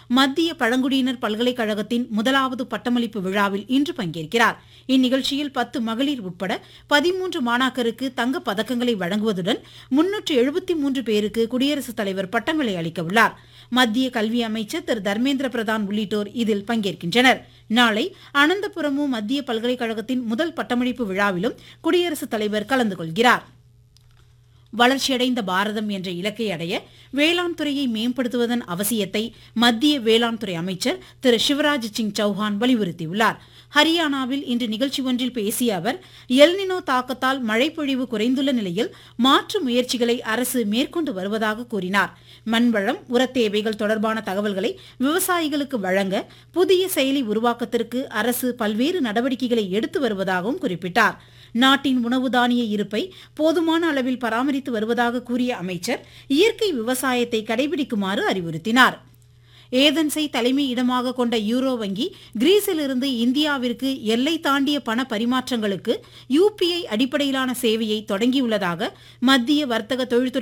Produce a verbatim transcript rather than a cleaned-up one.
மத்திய பழங்குடியினர் பல்கலைக்கழகத்தின் முதலாவது பட்டமளிப்பு விழாவில் இன்று பங்கேற்கிறார். இந்நிகழ்ச்சியில் பத்து மகளிர் உட்பட பதிமூன்று மாணாக்கருக்கு தங்கப் பதக்கங்களை வழங்குவதுடன் முன்னூற்று எழுபத்தி மூன்று பேருக்கு குடியரசுத் தலைவர் பட்டங்களை அளிக்க உள்ளார். மத்திய கல்வி அமைச்சர் திரு தர்மேந்திர பிரதான் உள்ளிட்டோர் இதில் பங்கேற்கின்றனர். நாளை அனந்தபுரமு மத்திய பல்கலைக்கழகத்தின் முதல் பட்டமளிப்பு விழாவிலும் குடியரசுத் தலைவர் கலந்து கொள்கிறார். வளர்ச்சியடைந்த பாரதம் என்ற இலக்கை அடைய வேளாண் துறையை மேம்படுத்துவதன் அவசியத்தை மத்திய வேளாண் துறை அமைச்சர் திரு சிவராஜ் சிங் சௌஹான் வலியுறுத்தியுள்ளார். ஹரியானாவில் இன்று நிகழ்ச்சி ஒன்றில் பேசிய அவர், எல்னினோ தாக்கத்தால் மழைப்பொழிவு குறைந்துள்ள நிலையில் மாற்று முயற்சிகளை அரசு மேற்கொண்டு வருவதாக கூறினார். மண்வளம், உரத்தேவைகள் தொடர்பான தகவல்களை விவசாயிகளுக்கு வழங்க புதிய செயலி உருவாக்கத்திற்கு அரசு பல்வேறு நடவடிக்கைகளை எடுத்து வருவதாகவும் குறிப்பிட்டார். நாட்டின் உணவு தானிய இருப்பை போதுமான அளவில் பராமரித்து வருவதாக கூறிய அமைச்சர் இயற்கை விவசாயத்தை கடைபிடிக்குமாறு அறிவுறுத்தினார். ஏதென்ஸை தலைமை இடமாக கொண்ட யூரோ வங்கி கிரீஸிலிருந்து இந்தியாவிற்கு எல்லை தாண்டிய பண பரிமாற்றங்களுக்கு யுபிஐ அடிப்படையிலான சேவையை தொடங்கியுள்ளதாக மத்திய வர்த்தக தொழில்துறை